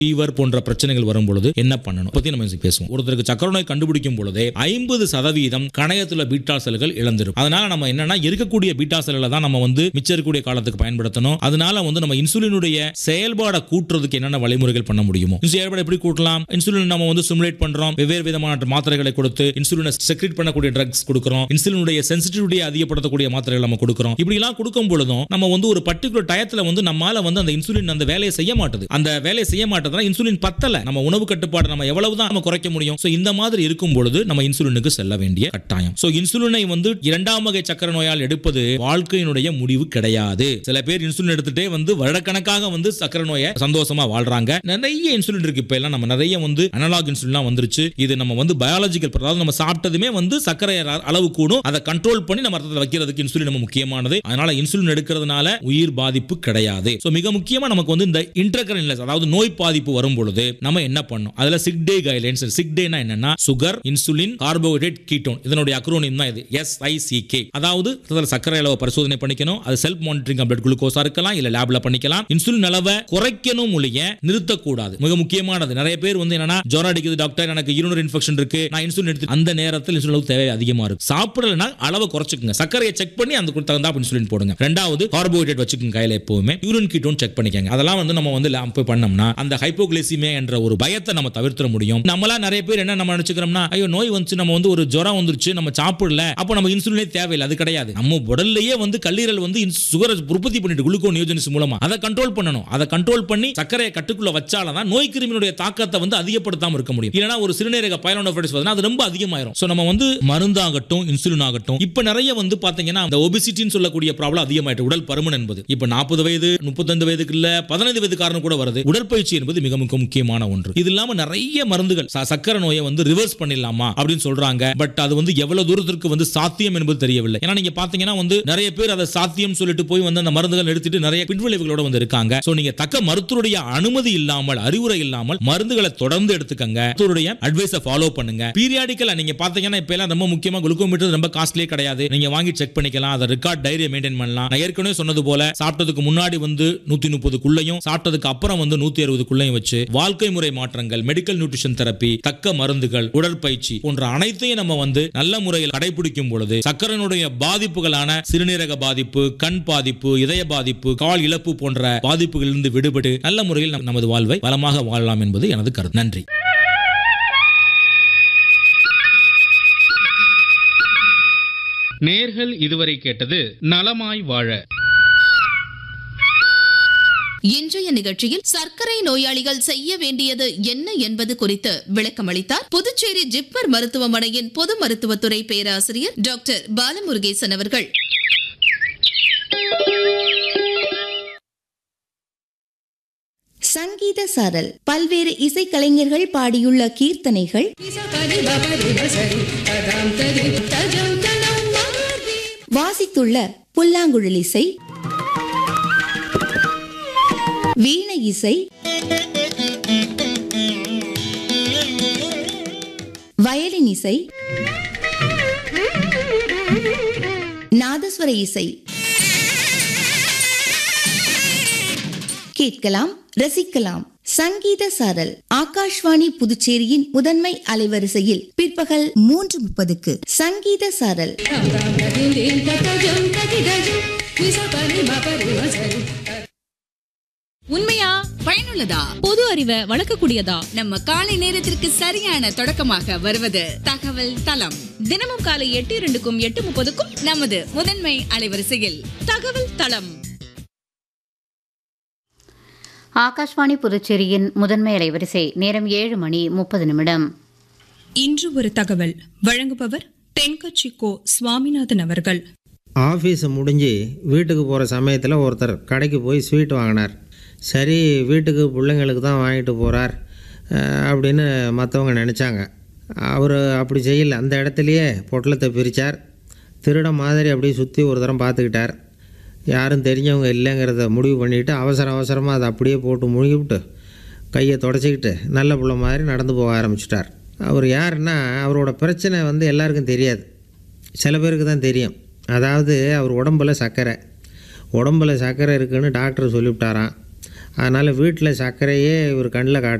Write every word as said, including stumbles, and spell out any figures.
Fever போன்ற பிரச்சனைகள் வரும் பொழுது என்ன பண்ணணும் பத்தி நம்ம பேசுவோம். ஒருத்தருக்கு சக்கரை நோய் கண்டுபிடிக்கும் பொழுதே ஐம்பது சதவீதம் கணையத்துல பீட்டா செல்கள் இழந்துரும். அதனால நம்ம என்னன்னா இருக்கக்கூடிய பீட்டா செல்களை தான் நம்ம வந்து மிச்சம் இருக்கக்கூடிய காலத்துக்கு பயன்படுத்தணும். அதனால வந்து நம்ம இன்சுலினுடைய செயல்பாடை கூட்டுறதுக்கு என்னென்ன வழிமுறைகள் பண்ண முடியுமோ செயல்பாடு எப்படி கூட்டலாம். இன்சுலின் நம்ம வந்து ஸ்டிமுலேட் பண்றோம், வெவ்வேறு விதமான மாத்திரைகளை கொடுத்து இன்சுலினை செக்ரீட் பண்ணக்கூடிய ட்ரக்ஸ் கொடுக்கிறோம், இன்சுலினுடைய சென்சிட்டிவிட்டியை அதிகப்படுத்தக்கூடிய மாத்திரைகள் நம்ம கொடுக்கிறோம். இப்படி எல்லாம் கொடுக்கும் பொழுதும் நம்ம வந்து ஒரு பர்டிகுலர் டயத்துல வந்து நம்மால வந்து அந்த இன்சுலின் அந்த வேலையை செய்ய மாட்டது. அந்த வேலையை செய்ய மாட்டதுனா இன்சுலின் பத்தல, நம்ம உணவு கட்டுப்பாடு நம்ம எவ்வளவுதான் நம்ம குறைக்க முடியும். சோ இந்த மாதிரி இருக்கும் பொழுது நம்ம இன்சுலினுக்கு செல்ல வேண்டிய கட்டாயம். சோ இன்சுலினை வந்து இரண்டாம் வகை சக்கரை நோயால் எடுப்பது வாழ்க்கையினுடைய முடிவு கிடையாது. சில பேர் இன்சுலின் எடுத்துட்டே வந்து வருடக்கணக்காக வந்து சக்கரை நோயை சந்தோஷமா வாழ்றாங்க. நிறைய இன்சுலின் இருக்கு, இப்ப எல்லாம் நம்ம நிறைய வந்து அனலாக் இன்சுலின்லாம் வந்துருச்சு. இது நம்ம வந்து பயாலஜிக்கல், அதாவது நம்ம சாப்பிட்டதுமே வந்து சக்கரை அளவு கூடும், அதை கண்ட்ரோல் பண்ணி நம்ம ரத்தத்தில் வைக்கிறதுக்கு இன்சுலின் நம்ம முக்கியமானது. அதனால இன்சுலின் எடுக்கிறதுனால உயிர் பாதிப்பு கிடையாது. சோ மிக முக்கியமா நமக்கு வந்து இந்த இன்ட்ரக்ரல் இல்லஸ், அதாவது நோய் பாதிப்பு வரும் பொழுது நம்ம என்ன பண்ணணும். அதுல சிக் டே கைட்லைன்ஸ். சிக் டேனா என்னன்னா சுகர், இன்சுலின், கார்போஹைட்ரேட், கீட்டோன், இதனுடைய அக்ரோனிம் தான் இது எஸ் ஐ சி கே. அதாவது சக்கரை அளவை பரிசோதனை பண்ணிக்கணும். அது செல்ஃப் மானிட்டரிங் பிளட் குளுக்கோஸா இருக்கலாம், இல்ல லேப்ல பண்ணிக்கலாம். இன்சுலின் அளவை குறைக்கணும் ஒழிய நிறுத்தக்கூடாது. மிக முக்கியமானது. நிறைய பேர் வந்து என்னன்னா ஜுரம் அடிக்குது டாக்டர், எனக்கு யூரினரி இன்ஃபெக்ஷன் இருக்கு, நான் இன்சுலின் எடுத்து, அந்த நேரத்தில் இன்சுலின் அளவு தேவை அதிகமா இருக்கு. சாப்பிடலனா அளவை குறைச்சுக்குங்க, சர்க்கரையை செக் பண்ணி அந்த தகுந்தா இன்சுலின் போடுங்க. ரெண்டாவது கார்போஹைட்ரேட் வச்சுக்கோங்க கையில எப்பவுமே. யூரின் கீட்டோன் செக் பண்ணிக்கங்க. அதெல்லாம் வந்து நம்ம வந்து லேம்ப் பண்ணோம்னா அந்த ஹைப்போகிளைசிமியா என்ற ஒரு பயத்தை நம்ம தவிர்த்திட முடியும். நம்மளா நிறைய பேர் என்ன நம்ம நினைச்சுக்கிறோம்னா, ஐயோ நோய் வந்து நம்ம வந்து ஒரு ஜுரம் வந்துருச்சு, நம்ம சாப்பிடல, அப்போ நம்ம இன்சுலினே தேவையில்லை. அது கிடையாது. நம்ம உடல்லயே வந்து கல்லீரல் வந்து சுகரை உற்பத்தி பண்ணிட்டு குளுக்கோனியோஜெனிஸ் மூலமா அதை கண்ட்ரோல் பண்ணணும். அதை கண்ட்ரோல் பண்ணி சர்க்கரையை கட்டுக்குள்ள வச்சாலதான் நோய் கிருமியினுடைய தாக்கத்தை வந்து அதிகப்படுத்தாம இருக்க முடியும். இல்லனா ஒரு சிறுநீரக பைலோனெஃப்ரைட்டிஸ் வருதுன்னா அது ரொம்ப அதிகமாயிரும். சோ நம்ம வந்து மருந்தாகட்டும் இன்சுலின் ஆகட்டும் இப்ப நிறைய வந்து பாத்தீங்கன்னா அந்த ஒபிசிட்டின்னு சொல்லக்கூடிய ப்ராப்ளம் அதிகமாயிட்டு, உடல் பருமன் என்பது இப்ப நாற்பது வயது முப்பத்தைந்து வயதுக்கு இல்ல பதினைந்து வயது காரணம் கூட வருது. உடற்பயிற்சி என்பது மிக மிக முக்கியமான ஒன்று. இது இல்லாம நிறைய மருந்துகள் சக்கரை நோயை வந்து ரிவர்ஸ் பண்ணிடலாமா அப்படின்னு சொல்றாங்க. பட் அது வந்து எவ்வளவு தூரத்திற்கு வந்து சாத்தியம் என்பது தெரியவில்லை. ஏன்னா நீங்க பாத்தீங்கன்னா வந்து நிறைய பேர் அதை சாத்தியம் சொல்லிட்டு போய் வந்து அந்த மருந்துகள் எடுத்துட்டு நிறைய பின்விளைவுகளோட வந்து இருக்காங்க. சோ நீங்க தக்க மருத்துவருடைய அனுமதி இல்லாமல், அறிவுரை இல்லாமல் மருந்துகளை தொடர்ந்து எடுத்துக்கங்க. மருத்துவருடைய அட்வைஸை ஃபாலோ பண்ணுங்க. பீரியாடிக்கலா நீங்க பாத்தீங்கன்னா இப்ப எல்லாம் ரொம்ப முக்கியமா குளுக்கோமீட்டர் ரொம்ப காஸ்ட்லியே கிடையாது. நீங்க வாங்கி செக் பண்ணிக்கலாம். அதை ரெக்கார்ட் டைரியை மெயின்டைன் பண்ணலாம். நான் ஏற்கனவே சொன்னது போல சாப்பிட்டதுக்கு முன்னாடி வந்து நூத்தி முப்பதுக்குள்ளையும் சாப்பிட்டதுக்கு அப்புறம் வந்து நூத்தி அறுபதுக்குள்ளையும் வச்சு வாழ்க்கை முறை மாற்றங்கள், மெடிக்கல் நியூட்ரிஷன் தெரப்பி, தக்க மருந்துகள், உடற்பயிற்சி போன்ற அனைத்தையும் நம்ம வந்து நல்ல முறையில் கடைபிடிக்கும் பொழுது சக்கரனுடைய பாதிப்புகளான சிறுநீரக பாதிப்பு, கண் பாதிப்பு, இதய பாதிப்பு, கால் இழப்பு போன்ற பாதிப்புகளிலிருந்து விடுபட்டு நல்ல முறையில் நமது வாழ்வை வளமாக வாழலாம் என்பது எனது கருத்து. நன்றி. நேர்கள் இதுவரை கேட்டது நலமாய் வாழ. இன்றைய நிகழ்ச்சியில் சர்க்கரை நோயாளிகள் செய்ய வேண்டியது என்ன என்பது குறித்து விளக்கமளித்தார் புதுச்சேரி ஜிப்மர் மருத்துவமனையின் பொது மருத்துவத்துறை பேராசிரியர் டாக்டர் பாலமுருகேசன் அவர்கள். சங்கீத சாரல் பல்வேறு இசைக்கலைஞர்கள் பாடியுள்ள கீர்த்தனைகள், வாசித்துள்ள புல்லாங்குழல் இசை, வீணை இசை, வயலின் இசை, நாதஸ்வர இசை கேட்கலாம், ரசிக்கலாம். சங்கீத சாரல் ஆகாஷ்வாணி புதுச்சேரியின் முதன்மை அலைவரிசையில் பிற்பகல் மூன்று முப்பதுக்கு சங்கீத சாரல். உண்மையா பயனுள்ளதா, பொது அறிவை வளர்க்கக்கூடியதா, நம்ம காலை நேரத்திற்கு சரியான தொடக்கமாக வருவது தகவல் தளம். தினமும் காலை எட்டு இரண்டுக்கும் எட்டு முப்பதுக்கும் நமது முதன்மை அலைவரிசையில் தகவல் தளம். ஆகாஷ்வாணி புதுச்சேரியின் முதன்மை அலைவரிசை. நேரம் ஏழு மணி முப்பது நிமிடம். இன்று ஒரு தகவல் வழங்குபவர் தென்கட்சி கோ சுவாமிநாதன் அவர்கள். ஆஃபீஸ் முடிஞ்சு வீட்டுக்கு போகிற சமயத்தில் ஒருத்தர் கடைக்கு போய் ஸ்வீட் வாங்கினார். சரி, வீட்டுக்கு பிள்ளைங்களுக்கு தான் வாங்கிட்டு போகிறார் அப்படின்னு மற்றவங்க நினச்சாங்க. அவர் அப்படி செய்யலை. அந்த இடத்துலையே பொட்டலத்தை பிரித்தார். திருட மாதிரி அப்படியே சுற்றி ஒரு தரம் பார்த்துக்கிட்டார். யாரும் தெரிஞ்சவங்க இல்லைங்கிறத முடிவு பண்ணிவிட்டு அவசர அவசரமாக அதை அப்படியே போட்டு முழுகிவிட்டு கையை தொடச்சிக்கிட்டு நல்ல பிள்ளை மாதிரி நடந்து போக ஆரம்பிச்சிட்டார். அவர் யாருன்னா, அவரோட பிரச்சனை வந்து எல்லாருக்கும் தெரியாது, சில பேருக்கு தான் தெரியும். அதாவது அவர் உடம்பில் சர்க்கரை உடம்பில் சர்க்கரை இருக்குதுன்னு டாக்டர் சொல்லிவிட்டாராம். அதனால் வீட்டில் சர்க்கரையே இவர் கண்ணில் காட்ட